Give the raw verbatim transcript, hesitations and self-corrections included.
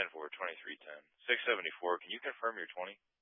ten four, twenty-three ten. six seventy-four, can you confirm your twenty?